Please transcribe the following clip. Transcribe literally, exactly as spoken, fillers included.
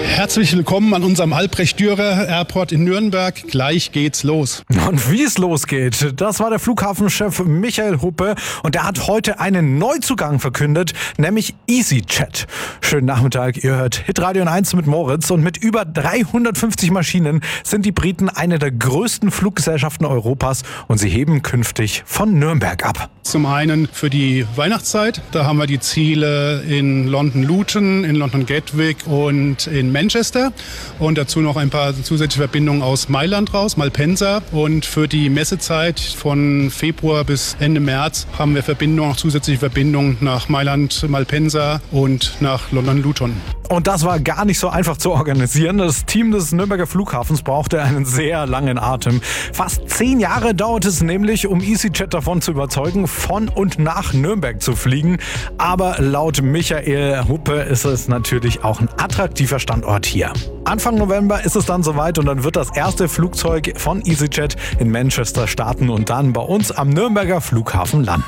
Herzlich willkommen an unserem Albrecht-Dürer Airport in Nürnberg. Gleich geht's los. Und wie es losgeht, das war der Flughafenchef Michael Huppe und der hat heute einen Neuzugang verkündet, nämlich EasyJet. Schönen Nachmittag, ihr hört Hitradio eins mit Moritz und mit über dreihundertfünfzig Maschinen sind die Briten eine der größten Fluggesellschaften Europas und sie heben künftig von Nürnberg ab. Zum einen für die Weihnachtszeit, da haben wir die Ziele in London Luton, in London Gatwick und in Manchester und dazu noch ein paar zusätzliche Verbindungen aus Mailand raus, Malpensa, und für die Messezeit von Februar bis Ende März haben wir Verbindungen, auch zusätzliche Verbindungen nach Mailand, Malpensa und nach London Luton. Und das war gar nicht so einfach zu organisieren. Das Team des Nürnberger Flughafens brauchte einen sehr langen Atem. Fast zehn Jahre dauert es nämlich, um EasyJet davon zu überzeugen, von und nach Nürnberg zu fliegen. Aber laut Michael Huppe ist es natürlich auch ein attraktiver Standort hier. Anfang November ist es dann soweit und dann wird das erste Flugzeug von EasyJet in Manchester starten und dann bei uns am Nürnberger Flughafen landen.